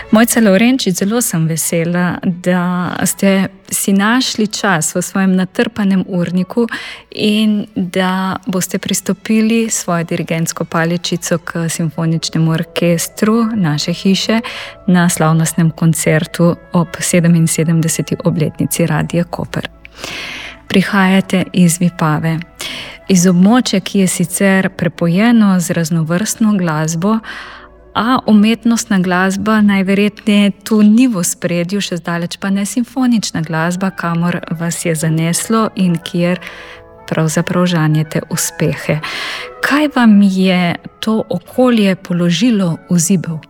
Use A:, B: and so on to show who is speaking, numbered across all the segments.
A: Mojca Lavrenčič, zelo sem vesela, da ste si našli čas v svojem natrpanem urniku in da boste pristopili svojo dirigentsko paličico k simfoničnemu orkestru naše hiše na slavnostnem koncertu ob 77. obletnici Radia Koper. Prihajate iz Vipave, iz območja, ki je sicer prepojeno z raznovrstno glasbo, a umetnostna glasba najverjetneje tu ni v ospredju, še zdaleč pa ne simfonična glasba, kamor vas je zaneslo in kjer pravzaprav žanjete uspehe. Kaj vam je to okolje položilo v zibel?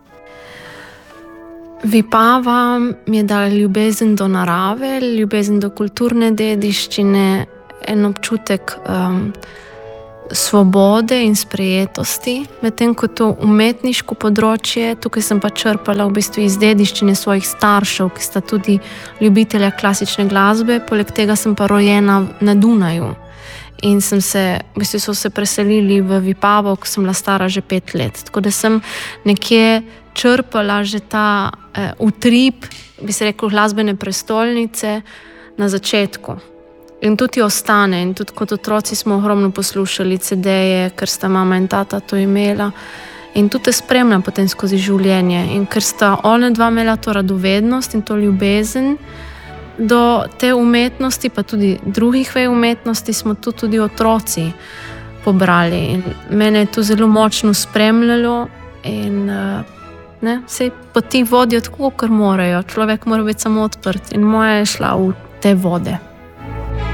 B: Vipava mi je dala ljubezen do narave, ljubezen do kulturne dediščine, en občutek svobode in sprejetosti, medtem ko to umetniško področje, tukaj sem pa črpala v bistvu iz dediščine svojih staršev, ki sta tudi ljubitelja klasične glasbe, poleg tega sem pa rojena na Dunaju in so se preselili v Vipavo, ko sem bila stara že 5 let. Tako da sem nekje črpala že ta utrip, bi se rekel, glasbene prestolnice na začetku. In tudi ostane, in tudi kot otroci smo ogromno poslušali CD-je, ker sta mama in tata to imela. In tudi te spremlja potem skozi življenje. In ker sta ona dva imela to radovednost in to ljubezen do te umetnosti, pa tudi drugih vej umetnosti, smo tudi otroci pobrali. In mene je to zelo močno spremljalo in vse poti vodijo tako, kot morajo. Človek mora biti samo odprt in moja je šla v te vode.